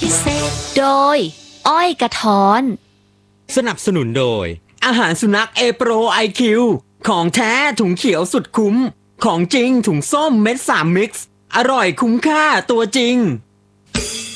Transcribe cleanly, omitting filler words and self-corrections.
พิเศษโดยอ้อยกระท้อนสนับสนุนโดยอาหารสุนัขเอโปรไอคิวของแท้ถุงเขียวสุดคุ้มของจริงถุงส้มเม็ด3มิกซ์อร่อยคุ้มค่าตัวจริง